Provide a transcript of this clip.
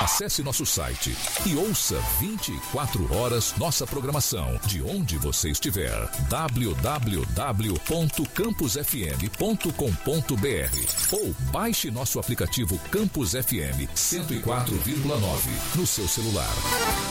Acesse nosso site e ouça 24 horas nossa programação de onde você estiver. www.campusfm.com.br ou baixe nosso aplicativo Campus FM 104,9 no seu celular.